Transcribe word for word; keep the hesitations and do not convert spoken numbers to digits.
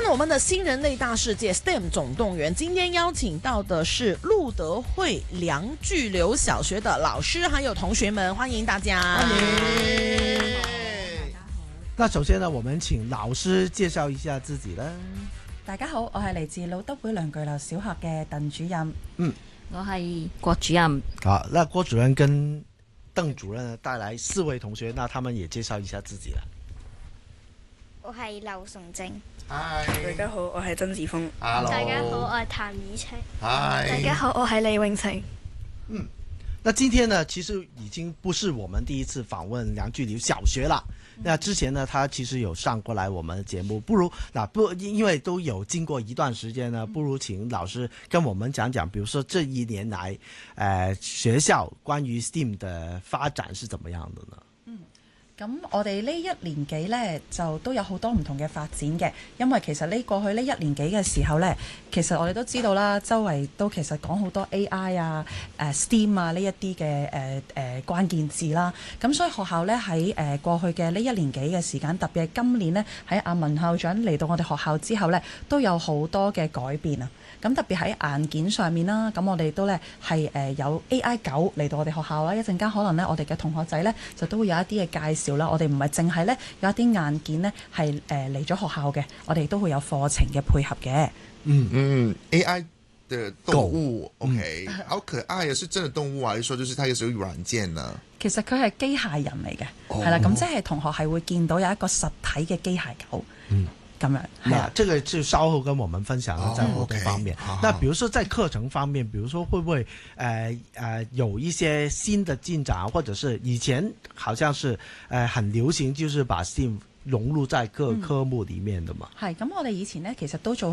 了我們的新人類大世界 S T E M 總動員，今天邀請到的是路德會梁巨流小學的老師還有同學們，歡迎大家。歡迎。 那首先呢，我們請老師介紹一下自己啦。 大家好，我係嚟自路德會梁巨流小學嘅鄧主任。 嗯， 我係郭主任。 好，那郭主任跟鄧主任帶來四位同學，那他們也介紹一下自己啦。 我係劉崇正。 Hi， 大家好，我係曾志峰。 Hello， 大家好，我係譚以清。 Hi， 大家好，我係李永晴。 嗯，那今天呢，其實已經不是我們第一次訪問梁巨流小學啦。那之前呢，他其實有上過來我們的節目，不如那不因為都有經過一段時間呢，不如請老師跟我們講講，比如說這一年來，呃，學校關於 S T E M 的發展是怎麼樣的呢？ 咁我哋呢一年幾呢，就都有好多唔同嘅發展嘅，因為其實呢過去呢一年幾嘅時候呢，其實我哋都知道啦，周圍都其實講好多 A I 啊、誒 S T E M 啊呢一啲嘅誒誒關鍵字啦。咁所以學校呢，喺誒過去嘅呢一年幾嘅時間，特別係今年呢，喺阿文校長嚟到我哋學校之後呢，都有好多嘅改變啊。咁特別喺硬件上面啦，咁我哋都呢係誒有 A I 九嚟到我哋學校啦。一陣間可能呢，我哋嘅同學仔呢，就都會有一啲嘅介紹啦。我哋唔係淨係呢，有一啲硬件呢係誒嚟咗學校嘅，我哋都會有課程嘅配合嘅。 嗯嗯 ，A I 的動物 ，OK，、 嗯、 好可愛啊！是真的動物啊，還是說就是它也屬於軟件呢？ 其實佢係機械人嚟嘅，係啦、哦，咁即係同學係會見到有一個實體嘅機械狗。嗯。咁樣， 那這個就稍後跟我們分享了在活動方面。 哦 okay， 那比如說在課程方面，比如說會不會呃呃有一些新的進展，或者是以前好像是呃很流行，就是把 S T E M 融入在各科目裡面的嘛？ 係、嗯，咁我哋以前呢，其實都做